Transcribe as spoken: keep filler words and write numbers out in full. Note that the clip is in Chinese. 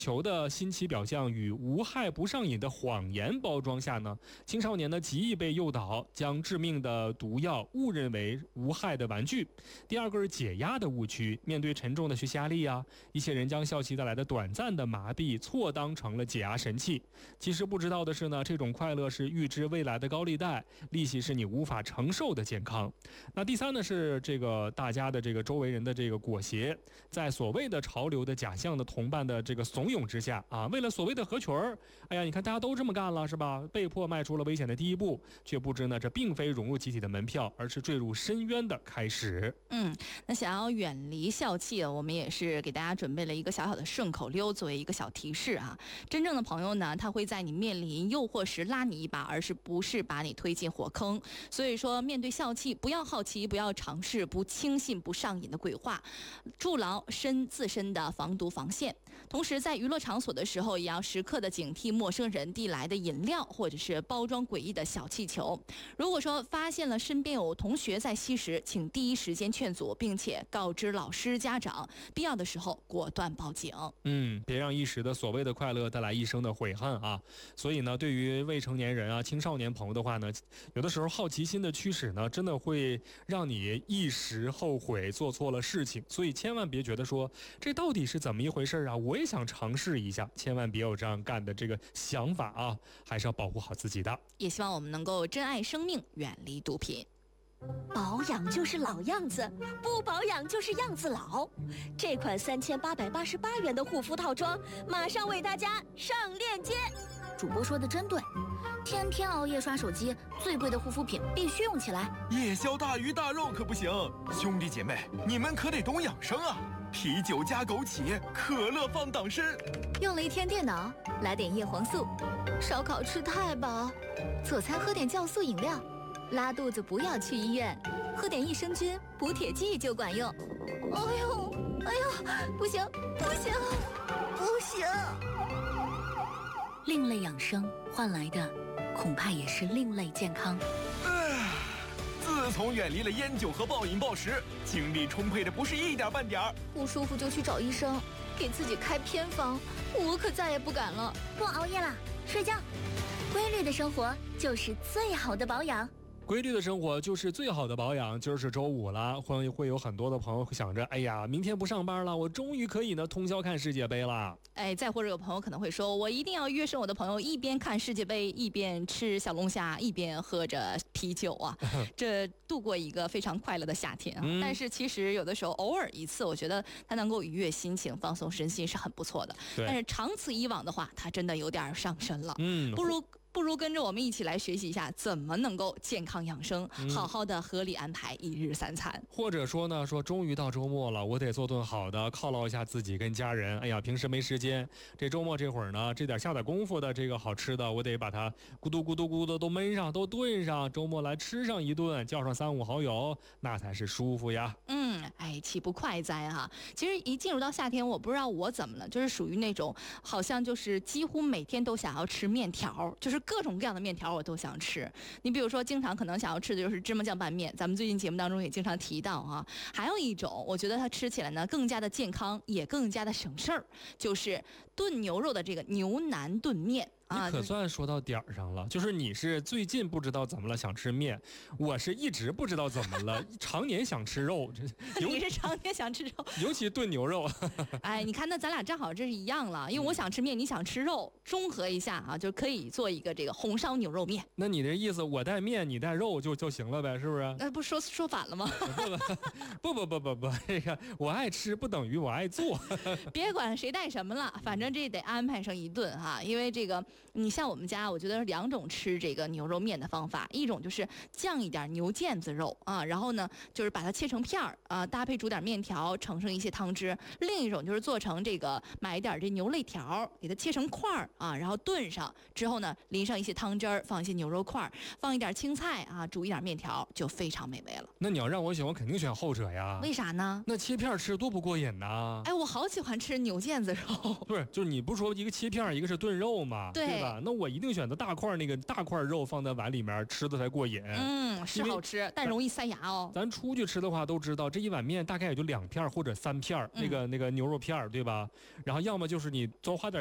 球的新奇表象与无害不上瘾的谎言包装下呢，青少年呢极易被诱导，将致命的毒药误认为无害的玩具。第二个是解压的误区，面对沉重的学习压力啊，一些人将校期带来的短暂的麻痹错当成了解压神器。其实不知道的是呢，这种快乐是预支未来的高利贷，利息是你无法承受的健康。那第三呢是这个大家的这个周围人的这个裹挟，在所谓的潮流的假象的同伴的这个怂恿之下啊，为了所谓的合群儿，哎呀，你看大家都这么干了是吧？被迫迈出了危险的第一步，却不知呢，这并非融入集体的门票，而是坠入深渊的开始。 嗯，那想要远离校气，我们也是给大家准备了一个小小的顺口溜作为一个小提示啊。真正的朋友呢，他会在你面临诱惑时拉你一把，而是不是把你推进火坑。所以说，面对校气，不要好奇，不要尝试，不轻信，不上瘾的鬼话，筑牢身自身的防毒防线。同时，在娱乐场所的时候，也要时刻的警惕陌生人递来的饮料，或者是包装诡异的小气球。如果说发现了身边有同学在吸食，请第一时间劝阻，并且告知老师、家长，必要的时候果断报警。 嗯，别让一时的所谓的快乐带来一生的悔恨啊！所以呢，对于未成年人啊、青少年朋友的话呢，有的时候好奇心的驱使呢，真的会让你一时后悔做错了事情。所以千万别觉得说这到底是怎么一回事啊，我也想尝试一下，千万别有这样干的这个想法啊，还是要保护好自己的。 也希望我们能够珍爱生命，远离毒品。 保养就是老样子，不保养就是样子老。这款三千八百八十八元的护肤套装，马上为大家上链接。 主播说的真对，天天熬夜刷手机，最贵的护肤品必须用起来。 夜宵大鱼大肉可不行，兄弟姐妹，你们可得懂养生啊！啤酒加枸杞，可乐放党参。 用了一天电脑，来点叶黄素。烧烤吃太饱，做餐喝点酵素饮料。拉肚子不要去医院，喝点益生菌补铁剂就管用。哎呦，哎呦，不行，不行，不行！另类养生换来的，恐怕也是另类健康。 唉，自从远离了烟酒和暴饮暴食，精力充沛的不是一点半点儿。 不舒服就去找医生，给自己开偏方，我可再也不敢了。 不熬夜了，睡觉。规律的生活就是最好的保养。 规律的生活就是最好的保养。今儿是周五了，会会有很多的朋友会想着，哎呀，明天不上班了，我终于可以呢通宵看世界杯了。 哎，再或者有朋友可能会说，我一定要约上我的朋友，一边看世界杯，一边吃小龙虾，一边喝着啤酒啊，这度过一个非常快乐的夏天啊。嗯、但是其实有的时候偶尔一次，我觉得它能够愉悦心情、放松身心是很不错的。但是长此以往的话，它真的有点上身了。嗯，不如。不如跟着我们一起来学习一下，怎么能够健康养生，好好的合理安排一日三餐。 或者说呢，说终于到周末了，我得做顿好的，犒劳一下自己跟家人。哎呀，平时没时间，这周末这会儿呢，这点下点功夫的这个好吃的，我得把它咕嘟咕嘟咕嘟都焖上，都炖上，周末来吃上一顿，叫上三五好友，那才是舒服呀。 嗯，哎，岂不快哉哈！其实一进入到夏天，我不知道我怎么了，就是属于那种好像就是几乎每天都想要吃面条，就是各种各样的面条我都想吃。你比如说经常可能想要吃的就是芝麻酱拌面，咱们最近节目当中也经常提到啊。还有一种我觉得它吃起来呢更加的健康，也更加的省事儿，就是炖牛肉的这个牛腩炖面。 你可算说到点儿上了，就是你是最近不知道怎么了想吃面，我是一直不知道怎么了常年想吃肉。 你是常年想吃肉， 尤其炖牛肉。 哎，你看那咱俩正好这是一样了，因为我想吃面，你想吃肉，综合一下啊，就可以做一个这个红烧牛肉面。 那你这意思，我带面你带肉就就行了呗，是不是？ 那不说说反了吗？ 不不不不不，这个我爱吃不等于我爱做。 别管谁带什么了，反正这得安排上一顿哈，因为这个。你像我们家，我觉得两种吃这个牛肉面的方法，一种就是酱一点牛腱子肉啊，然后呢就是把它切成片儿啊，搭配煮点面条，盛上一些汤汁；另一种就是做成这个买一点这牛肋条，给它切成块儿啊，然后炖上之后呢，淋上一些汤汁儿，放一些牛肉块，放一点青菜啊，煮一点面条，就非常美味了。 那你要让我选，我肯定选后者呀。 为啥呢？ 那切片吃多不过瘾呐！ 哎，我好喜欢吃牛腱子肉。 不是，就是你不是说一个切片，一个是炖肉吗？ 对。 对吧？那我一定选择大块那个大块肉放在碗里面吃的才过瘾。 嗯，是好吃，但容易塞牙哦。 咱出去吃的话都知道，这一碗面大概也就两片或者三片、嗯、那个那个牛肉片，对吧？然后要么就是你多花点